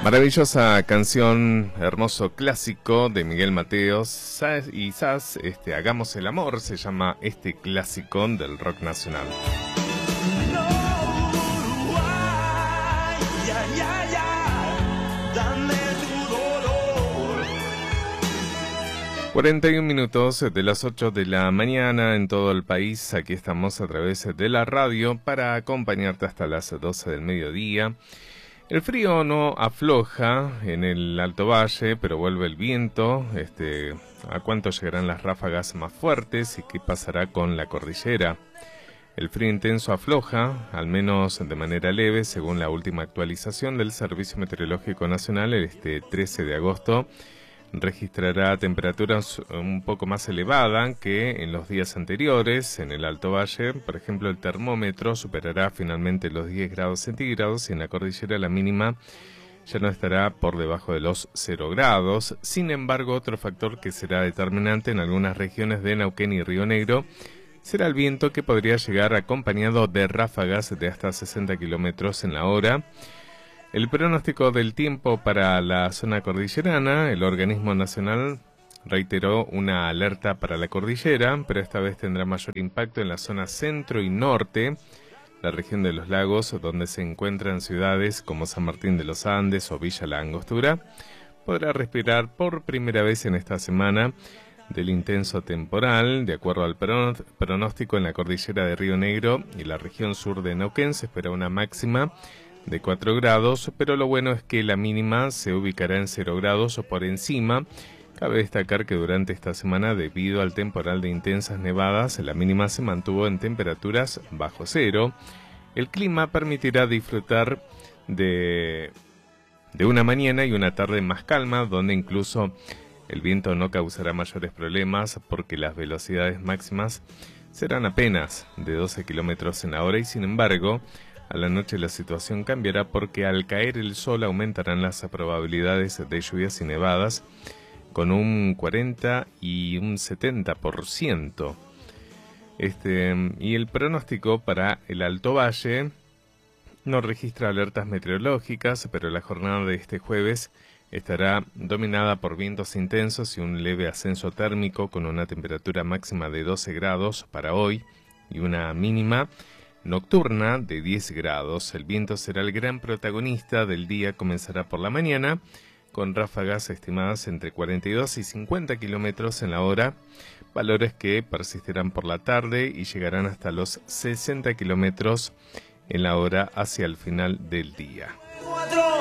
Maravillosa canción, hermoso clásico de Miguel Mateos y Sass, Hagamos el amor, se llama este clásico del rock nacional. 41 minutos de las 8 de la mañana en todo el país. Aquí estamos a través de la radio para acompañarte hasta las 12 del mediodía. El frío no afloja en el Alto Valle, pero vuelve el viento. ¿A cuánto llegarán las ráfagas más fuertes y qué pasará con la cordillera? El frío intenso afloja, al menos de manera leve, según la última actualización del Servicio Meteorológico Nacional. Este 13 de agosto registrará temperaturas un poco más elevadas que en los días anteriores. En el Alto Valle, por ejemplo, el termómetro superará finalmente los 10 grados centígrados y en la cordillera la mínima ya no estará por debajo de los 0 grados. Sin embargo, otro factor que será determinante en algunas regiones de Neuquén y Río Negro será el viento, que podría llegar acompañado de ráfagas de hasta 60 kilómetros en la hora. El pronóstico del tiempo para la zona cordillerana: el organismo nacional reiteró una alerta para la cordillera, pero esta vez tendrá mayor impacto en la zona centro y norte, la región de los lagos, donde se encuentran ciudades como San Martín de los Andes o Villa La Angostura. Podrá respirar por primera vez en esta semana del intenso temporal. De acuerdo al pronóstico, en la cordillera de Río Negro y la región sur de Neuquén se espera una máxima de 4 grados, pero lo bueno es que la mínima se ubicará en 0 grados o por encima. Cabe destacar que durante esta semana, debido al temporal de intensas nevadas, la mínima se mantuvo en temperaturas bajo cero. El clima permitirá disfrutar de una mañana y una tarde más calma, donde incluso el viento no causará mayores problemas porque las velocidades máximas serán apenas de 12 kilómetros en la hora y, sin embargo, a la noche la situación cambiará porque al caer el sol aumentarán las probabilidades de lluvias y nevadas con un 40 y un 70%. Y el pronóstico para el Alto Valle no registra alertas meteorológicas, pero la jornada de este jueves estará dominada por vientos intensos y un leve ascenso térmico, con una temperatura máxima de 12 grados para hoy y una mínima nocturna de 10 grados. El viento será el gran protagonista del día. Comenzará por la mañana con ráfagas estimadas entre 42 y 50 kilómetros en la hora, valores que persistirán por la tarde y llegarán hasta los 60 kilómetros en la hora hacia el final del día.